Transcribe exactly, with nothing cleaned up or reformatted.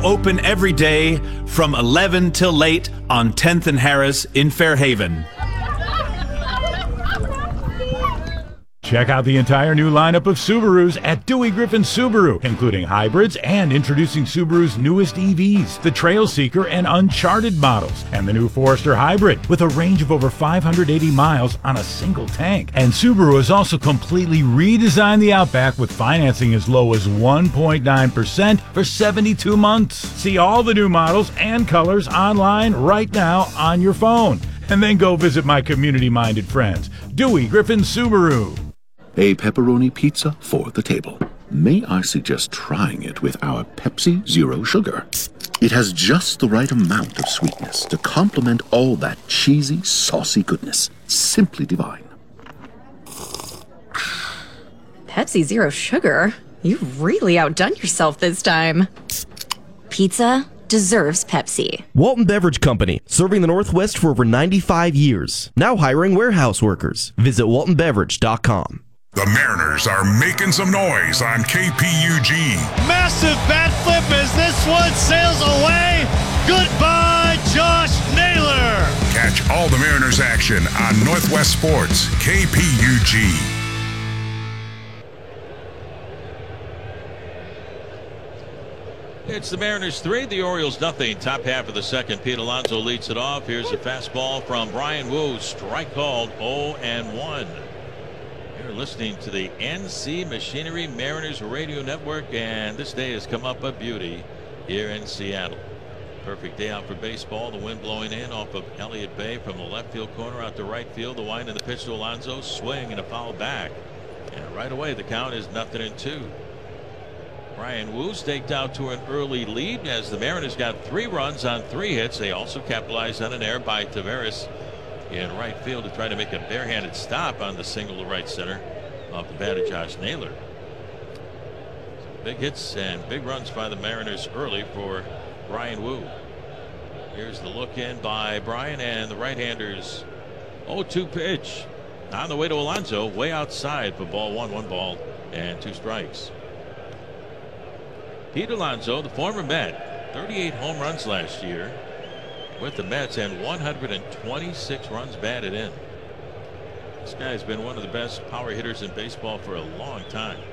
Now open every day from eleven till late on tenth and Harris in Fairhaven. Check out the entire new lineup of Subarus at Dewey Griffin Subaru, including hybrids and introducing Subaru's newest E Vs, the Trailseeker and Uncharted models, and the new Forester Hybrid with a range of over five hundred eighty miles on a single tank. And Subaru has also completely redesigned the Outback with financing as low as one point nine percent for seventy-two months. See all the new models and colors online right now on your phone. And then go visit my community-minded friends, Dewey Griffin Subaru. A pepperoni pizza for the table. May I suggest trying it with our Pepsi Zero Sugar? It has just the right amount of sweetness to complement all that cheesy, saucy goodness. Simply divine. Pepsi Zero Sugar? You've really outdone yourself this time. Pizza deserves Pepsi. Walton Beverage Company, serving the Northwest for over ninety-five years. Now hiring warehouse workers. Visit walton beverage dot com. The Mariners are making some noise on K P U G. Massive bat flip as this one sails away. Goodbye, Josh Naylor. Catch all the Mariners action on Northwest Sports, K P U G. It's the Mariners three, the Orioles nothing. Top half of the second. Pete Alonso leads it off. Here's a fastball from Bryan Woo. Strike called, oh and one. You're listening to the N C Machinery Mariners Radio Network, and this day has come up a beauty here in Seattle. Perfect day out for baseball. The wind blowing in off of Elliott Bay from the left field corner out to right field. The wind and the pitch to Alonso. Swing and a foul back. And right away the count is nothing in two. Bryan Woo staked out to an early lead as the Mariners got three runs on three hits. They also capitalized on an error by Taveras in right field to try to make a barehanded stop on the single to right center off the bat of Josh Naylor. So big hits and big runs by the Mariners early for Bryan Woo. Here's the look in by Bryan, and the right-handers oh two pitch on the way to Alonso, way outside for ball one, one ball and two strikes. Pete Alonso, the former Met, thirty-eight home runs last year with the Mets and one hundred twenty-six runs batted in. This guy's been one of the best power hitters in baseball for a long time.